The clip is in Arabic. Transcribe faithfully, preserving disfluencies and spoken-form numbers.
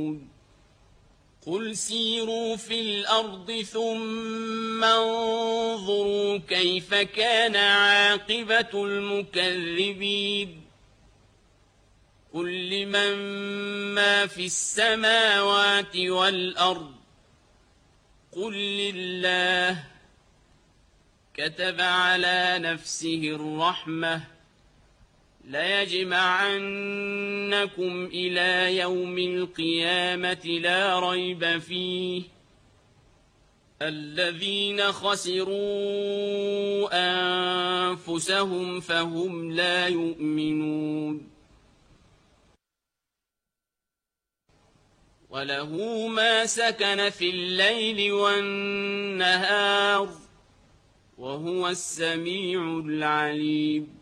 قل سيروا في الأرض ثم انظروا كيف كان عاقبة المكذبين قل لمن ما في السماوات والأرض قل لله كتب على نفسه الرحمة ليجمعنكم إلى يوم القيامة لا ريب فيه الذين خسروا أنفسهم فهم لا يؤمنون وله ما سكن في الليل والنهار وهو السميع العليم